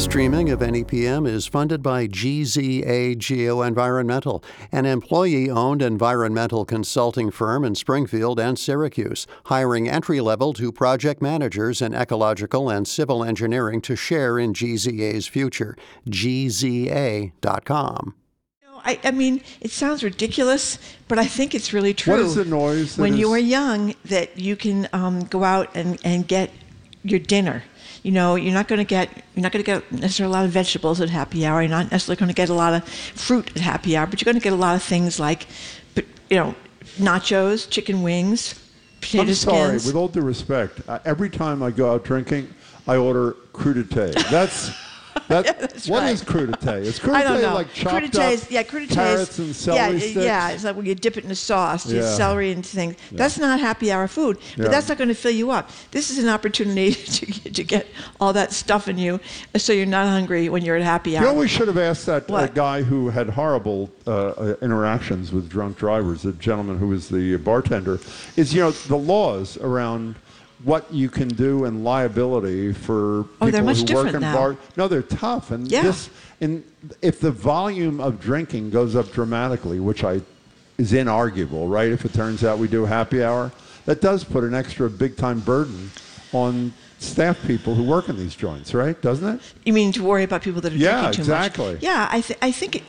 streaming of NEPM is funded by GZA Geoenvironmental, an employee-owned environmental consulting firm in Springfield and Syracuse, hiring entry-level to project managers in ecological and civil engineering to share in GZA's future. GZA.com. I mean, it sounds ridiculous, but I think it's really true. What is the noise? When you are young, that you can go out and get your dinner. You know, you're not going to get necessarily a lot of vegetables at happy hour. You're not necessarily going to get a lot of fruit at happy hour, but you're going to get a lot of things like, nachos, chicken wings, potato skins. I'm sorry, with all due respect, every time I go out drinking, I order crudité. That's What right. Is crudité? Is crudité I don't know. like chopped up carrots and celery sticks? Yeah, it's like when you dip it in a sauce, you celery and things. Yeah. That's not happy hour food, but that's not going to fill you up. This is an opportunity to get all that stuff in you so you're not hungry when you're at happy hour. You know, we should have asked that guy who had horrible interactions with drunk drivers, the gentleman who was the bartender, is, the laws around what you can do and liability for people who work in bars. No, they're tough. And if the volume of drinking goes up dramatically, which is inarguable, right? If it turns out we do happy hour, that does put an extra big-time burden on staff people who work in these joints, right? Doesn't it? You mean to worry about people that are drinking too exactly. much? Yeah, I think,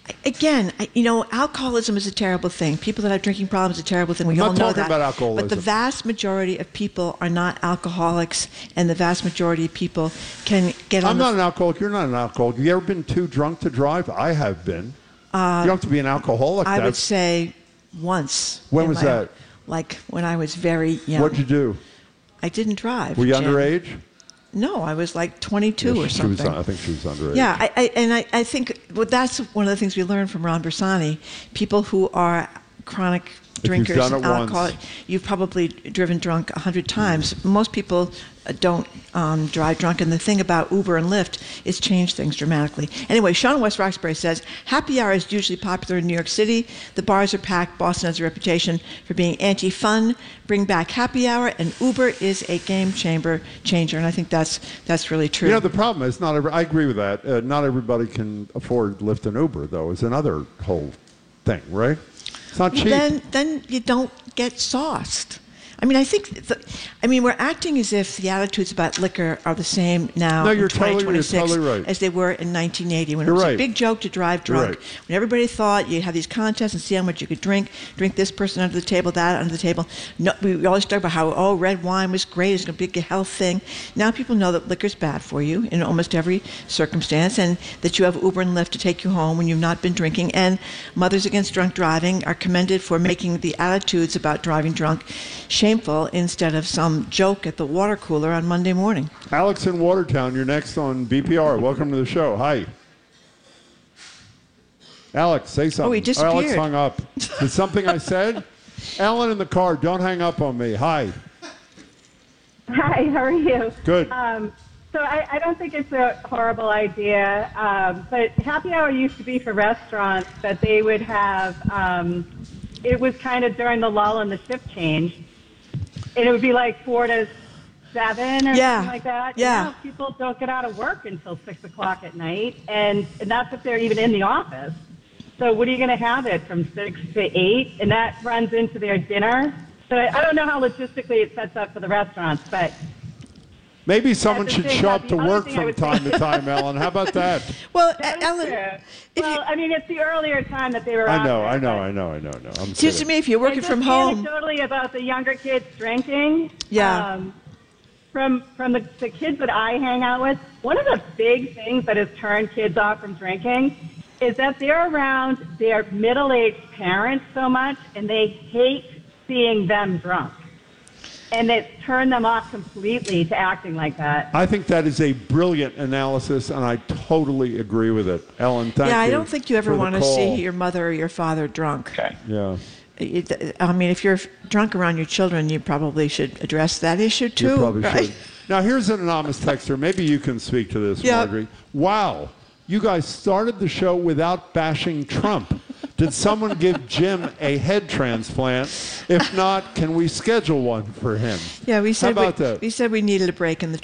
alcoholism is a terrible thing. People that have drinking problems is a terrible thing. We all know that. I'm not talking about alcoholism. But the vast majority of people are not alcoholics, and the vast majority of people can get on. I'm not an alcoholic. You're not an alcoholic. Have you ever been too drunk to drive? I have been. You don't have to be an alcoholic. I would say once. When was that? Like when I was very young. What'd you do? I didn't drive. Were you underage? No, I was like 22 or something. I think she was underage. Yeah, I think that's one of the things we learned from Ron Bersani. People who are chronic drinkers and alcoholics, you've probably driven drunk 100 times. Most people don't drive drunk, and the thing about Uber and Lyft is changed things dramatically. Anyway, Sean West Roxbury says, happy hour is usually popular in New York City. The bars are packed. Boston has a reputation for being anti-fun. Bring back happy hour, and Uber is a game changer, and I think that's really true. The problem is I agree with that. Not everybody can afford Lyft and Uber, though, is another whole thing, right? It's not cheap. Then you don't get sauced. I mean, I think we're acting as if the attitudes about liquor are the same now in 2026 as they were in 1980, when it was a big joke to drive drunk. When everybody thought you'd have these contests and see how much you could drink this person under the table, that under the table. No, we always talk about how, red wine was great, it's going to be a health thing. Now people know that liquor's bad for you in almost every circumstance, and that you have Uber and Lyft to take you home when you've not been drinking. And Mothers Against Drunk Driving are commended for making the attitudes about driving drunk shameful instead of some joke at the water cooler on Monday morning. Alex in Watertown, you're next on BPR. Welcome to the show. Hi. Alex, say something. Oh, he disappeared. Alex hung up. Is something I said? Ellen in the car, don't hang up on me. Hi. Hi, how are you? Good. So I don't think it's a horrible idea, but happy hour used to be for restaurants that they would have, it was kind of during the lull in the shift change. And it would be like 4 to 7 or something like that. Yeah. People don't get out of work until 6 o'clock at night, and that's if they're even in the office. So what are you going to have it from 6 to 8? And that runs into their dinner. So I don't know how logistically it sets up for the restaurants, but maybe someone should show up to work from time to time, Ellen. How about that? Well, Ellen, it's the earlier time that they were I know. Seems to me if you're working from home. Anecdotally about the younger kids drinking. Yeah. From the kids that I hang out with, one of the big things that has turned kids off from drinking is that they're around their middle-aged parents so much, and they hate seeing them drunk. And it's turned them off completely to acting like that. I think that is a brilliant analysis, and I totally agree with it. Ellen, thank you. Yeah, I don't think you ever want to see your mother or your father drunk. Okay. Yeah. I mean, if you're drunk around your children, you probably should address that issue too. You probably should. Now, here's an anonymous texter. Maybe you can speak to this, Marjorie. Wow. You guys started the show without bashing Trump. Did someone give Jim a head transplant? If not, can we schedule one for him? Yeah, we said How about that? We said we needed a break in the